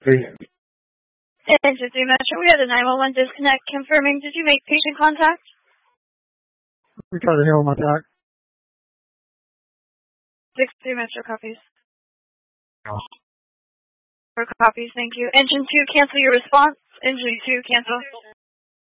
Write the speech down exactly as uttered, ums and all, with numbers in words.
Three. Engine three Metro, we had a nine one one disconnect confirming. Did you make patient contact? We tried to hail my attack. six three Metro copies. No. Four copies, thank you. Engine two, cancel your response. Engine two, cancel.